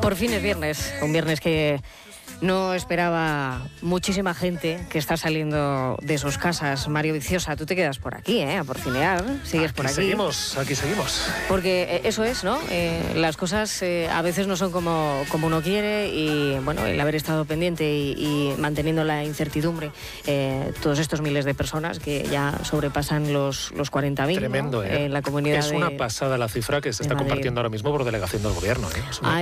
Por fin es viernes, un viernes que no esperaba muchísima gente que está saliendo de sus casas. Mario Viciosa, tú te quedas por aquí, a porcinear, sigues por aquí. Aquí seguimos. Porque eso es, ¿no? Las cosas a veces no son como uno quiere y, bueno, el haber estado pendiente y manteniendo la incertidumbre, todos estos miles de personas que ya sobrepasan los 40.000. Tremendo, ¿no? En la comunidad es una pasada la cifra que se está compartiendo ahora mismo por delegación del gobierno. Es una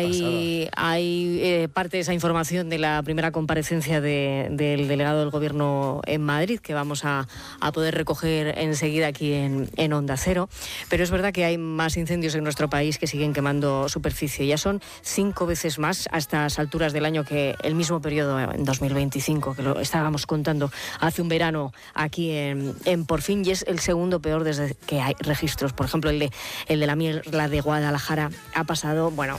hay parte de esa información de la primera comparecencia del delegado del gobierno en Madrid, que vamos a poder recoger enseguida aquí en Onda Cero. Pero es verdad que hay más incendios en nuestro país que siguen quemando superficie. Ya son 5 veces más a estas alturas del año que el mismo periodo en 2025, que lo estábamos contando hace un verano aquí en Porfín, y es el segundo peor desde que hay registros. Por ejemplo, el de la Mierla de Guadalajara ha pasado, bueno,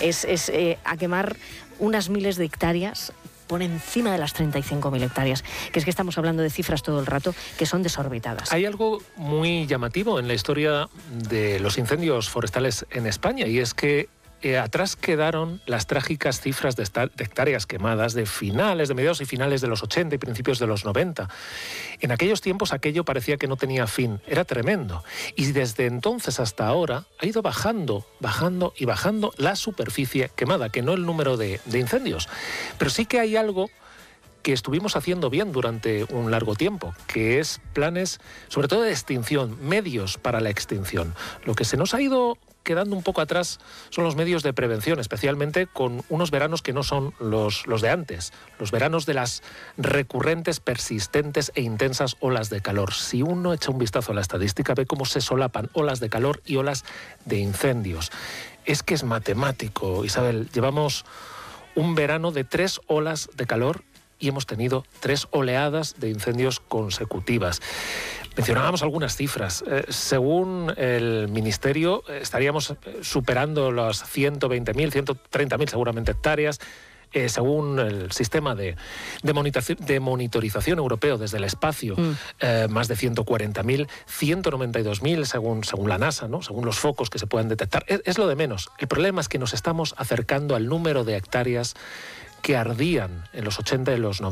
a quemar unas miles de hectáreas por encima de las 35.000 hectáreas, que es que estamos hablando de cifras todo el rato que son desorbitadas. Hay algo muy llamativo en la historia de los incendios forestales en España, y es que atrás quedaron las trágicas cifras de hectáreas quemadas de mediados y finales de los 80 y principios de los 90. En aquellos tiempos aquello parecía que no tenía fin, era tremendo. Y desde entonces hasta ahora ha ido bajando la superficie quemada, que no el número de incendios. Pero sí que hay algo que estuvimos haciendo bien durante un largo tiempo, que es planes, sobre todo de extinción, medios para la extinción. Lo que se nos ha ido quedando un poco atrás son los medios de prevención, especialmente con unos veranos que no son los de antes, los veranos de las recurrentes, persistentes e intensas olas de calor. Si uno echa un vistazo a la estadística, ve cómo se solapan olas de calor y olas de incendios. Es que es matemático, Isabel. Llevamos un verano de 3 olas de calor y hemos tenido 3 oleadas de incendios consecutivas. Mencionábamos algunas cifras. Según el Ministerio, estaríamos superando las 120.000, 130.000 seguramente hectáreas. Según el sistema de monitorización europeo desde el espacio, más de 140.000, 192.000 según la NASA, ¿no? Según los focos que se puedan detectar. Es lo de menos. El problema es que nos estamos acercando al número de hectáreas que ardían en los 80 y los 90.